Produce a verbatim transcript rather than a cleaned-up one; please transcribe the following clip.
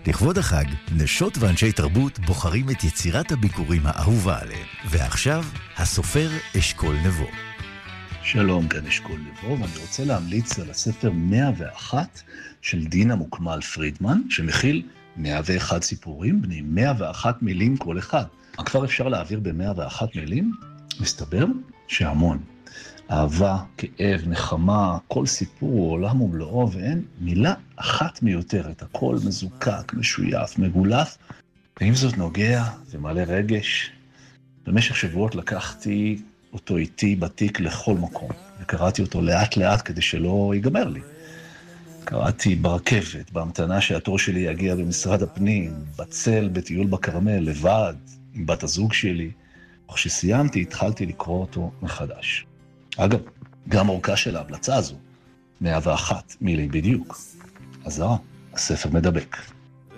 לכבוד החג, נשות ואנשי תרבות בוחרים את יצירת הביקורים האהובה עליהם. ועכשיו, הסופר אשכול נבו. שלום, כאן אשכול נבו, ואני רוצה להמליץ על הספר מאה ואחת של דינה מוקמל פרידמן, שמכיל מאה ואחת סיפורים בני מאה ואחת מילים כל אחד. מה כבר אפשר להעביר ב-מאה ואחת מילים? מסתבר שהמון. אהבה, כאב, נחמה, כל סיפור הוא עולם ומלואו, ואין מילה אחת מיותרת. הכל מזוקק, משויף, מגולף, ועם זאת נוגע ומלא רגש. במשך שבועות לקחתי אותו איתי בתיק לכל מקום, וקראתי אותו לאט לאט כדי שלא ייגמר לי. קראתי ברכבת, בהמתנה שהתור שלי יגיע במשרד הפנים, בצל, בטיול בקרמל, לבד, עם בת הזוג שלי. וכשסיימתי, התחלתי לקרוא אותו מחדש. אגב, גם אורכה של ההמלצה הזו, מאה ואחת מילים בדיוק. אז זרה, הספר מדבק.